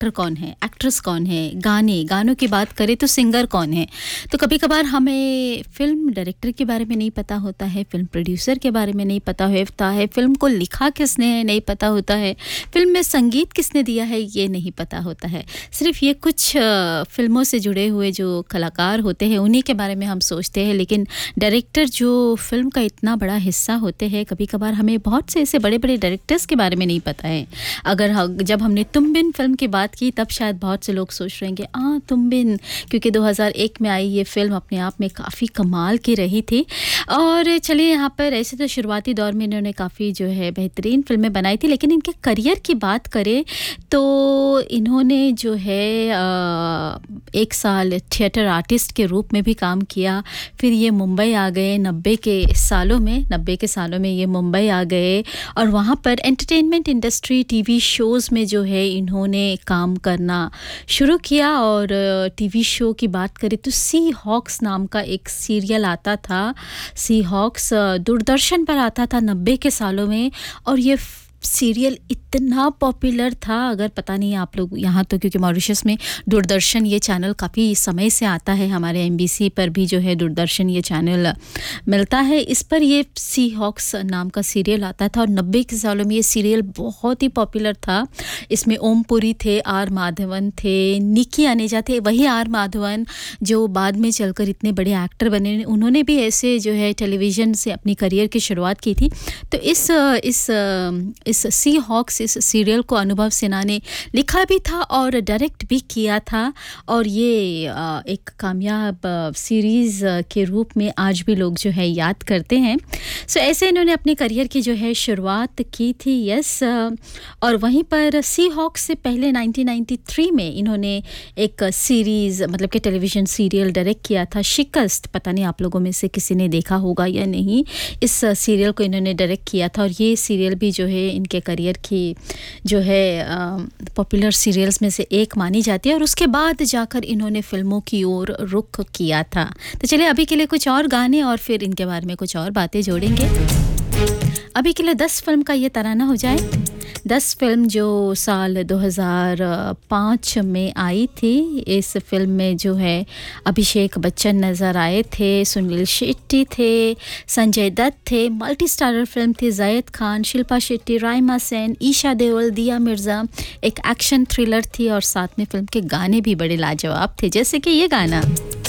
Actor कौन है, actress कौन है, गानों की बात करें तो सिंगर कौन है। तो कभी-कभार हमें फ़िल्म डायरेक्टर के बारे में नहीं पता होता है, फ़िल्म प्रोड्यूसर के बारे में नहीं पता होता है, फ़िल्म को लिखा किसने है नहीं पता होता है, फ़िल्म में संगीत किसने दिया है ये नहीं पता होता है। सिर्फ़ ये कुछ फ़िल्मों से जुड़े हुए जो कलाकार होते हैं उन्हीं के बारे में हम सोचते हैं, लेकिन डायरेक्टर जो फ़िल्म का इतना बड़ा हिस्सा होते हैं, कभी-कभार हमें बहुत से ऐसे बड़े-बड़े डायरेक्टर्स के बारे में नहीं पता है। जब हमने तुम बिन फ़िल्म की बात की तब शायद बहुत से लोग सोच रहे होंगे तुम बिन, क्योंकि 2001 में आई ये फ़िल्म अपने आप में काफ़ी कमाल की रही थी। और चलिए यहाँ पर ऐसे तो शुरुआती दौर में इन्होंने काफ़ी जो है बेहतरीन फ़िल्में बनाई थी, लेकिन इनके करियर की बात करें तो इन्होंने जो है 1 साल थिएटर आर्टिस्ट के रूप में भी काम किया। फिर ये मुंबई आ गए 90 के सालों में ये मुंबई आ गए और वहाँ पर एंटरटेनमेंट इंडस्ट्री टीवी शोज़ में जो है इन्होंने काम करना शुरू किया। और टीवी शो की बात करें तो सी हॉक्स नाम का एक सीरियल आता था, सी हॉक्स दूरदर्शन पर आता था 90 के सालों में, और ये सीरियल इतना पॉपुलर था, अगर पता नहीं आप लोग यहाँ तो, क्योंकि मॉरिशस में दूरदर्शन ये चैनल काफ़ी समय से आता है, हमारे एमबीसी पर भी जो है दूरदर्शन ये चैनल मिलता है, इस पर ये सी हॉक्स नाम का सीरियल आता था। और 90 के सालों में ये सीरियल बहुत ही पॉपुलर था। इसमें ओम पुरी थे, आर माधवन थे, निकी अनेजा थे, वही आर माधवन जो बाद में चलकर इतने बड़े एक्टर बने, उन्होंने भी ऐसे जो है टेलीविज़न से अपनी करियर की शुरुआत की थी। तो इस सी हॉक्स इस सीरियल को अनुभव सिन्हा ने लिखा भी था और डायरेक्ट भी किया था, और ये एक कामयाब सीरीज़ के रूप में आज भी लोग जो है याद करते हैं। सो ऐसे इन्होंने अपने करियर की जो है शुरुआत की थी। और वहीं पर सी हॉक्स से पहले 1993 में इन्होंने एक सीरीज़ मतलब कि टेलीविज़न सीरियल डायरेक्ट किया था, शिकस्त। पता नहीं आप लोगों में से किसी ने देखा होगा या नहीं, इस सीरियल को इन्होंने डायरेक्ट किया था, और ये सीरियल भी जो है इनके करियर की जो है पॉपुलर सीरियल्स में से एक मानी जाती है। और उसके बाद जाकर इन्होंने फ़िल्मों की ओर रुख किया था। तो चलिए अभी के लिए कुछ और गाने और फिर इनके बारे में कुछ और बातें जोड़ेंगे। अभी के लिए 10 फिल्म का ये तराना हो जाए। 10 फिल्म जो साल 2005 में आई थी। इस फिल्म में जो है अभिषेक बच्चन नज़र आए थे, सुनील शेट्टी थे, संजय दत्त थे। मल्टी स्टारर फिल्म थी, जायद खान, शिल्पा शेट्टी, राइमा सेन, ईशा देओल, दिया मिर्ज़ा। एक एक्शन थ्रिलर थी और साथ में फिल्म के गाने भी बड़े लाजवाब थे, जैसे कि ये गाना।